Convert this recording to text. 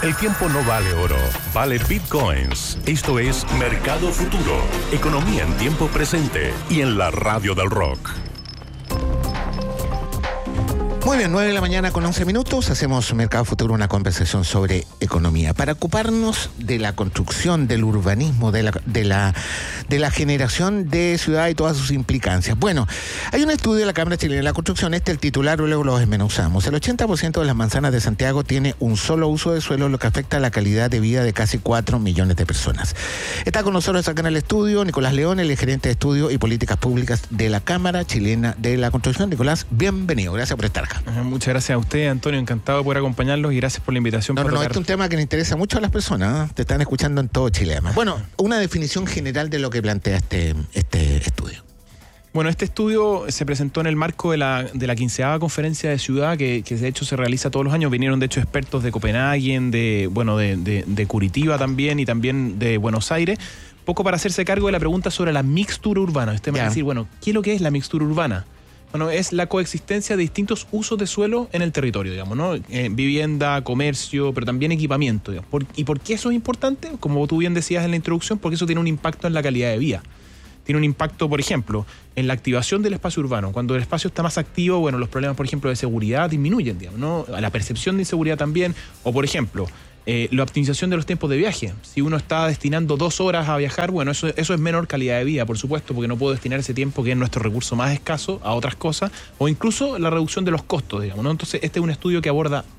El tiempo no vale oro, vale bitcoins. Esto es Mercado Futuro, economía en tiempo presente y en la radio del rock. Muy bien, 9 de la mañana con 11 minutos, hacemos Mercado Futuro, una conversación sobre economía. Para ocuparnos de la construcción, del urbanismo, de la generación de ciudad y todas sus implicancias. Bueno, hay un estudio de la Cámara Chilena de la Construcción, el titular, luego lo desmenuzamos. El 80% de las manzanas de Santiago tiene un solo uso de suelo, lo que afecta a la calidad de vida de casi 4 millones de personas. Está con nosotros acá en el estudio Nicolás León, el gerente de estudio y políticas públicas de la Cámara Chilena de la Construcción. Nicolás, bienvenido, gracias por estar acá. Muchas gracias a usted, Antonio, encantado de poder acompañarlos y gracias por la invitación. No, este es un tema que le interesa mucho a las personas, ¿eh? Te están escuchando en todo Chile, además. Bueno, una definición general de lo que plantea este estudio. Bueno, este estudio se presentó en el marco de la 15ª conferencia de ciudad que de hecho se realiza todos los años. Vinieron de hecho expertos de Copenhague, de Curitiba también y también de Buenos Aires, poco para hacerse cargo de la pregunta sobre la mixtura urbana. Usted me va a decir, bueno, ¿qué es lo que es la mixtura urbana? Bueno, es la coexistencia de distintos usos de suelo en el territorio, digamos, ¿no? Vivienda, comercio, pero también equipamiento, digamos. ¿Y por qué eso es importante? Como tú bien decías en la introducción, porque eso tiene un impacto en la calidad de vida. Tiene un impacto, por ejemplo, en la activación del espacio urbano. Cuando el espacio está más activo, bueno, los problemas, por ejemplo, de seguridad disminuyen, digamos, ¿no? La percepción de inseguridad también. O, por ejemplo, la optimización de los tiempos de viaje. Si uno está destinando 2 horas a viajar, bueno, eso es menor calidad de vida, por supuesto, porque no puedo destinar ese tiempo, que es nuestro recurso más escaso, a otras cosas, o incluso la reducción de los costos, digamos, ¿no? Entonces, este es un estudio que aborda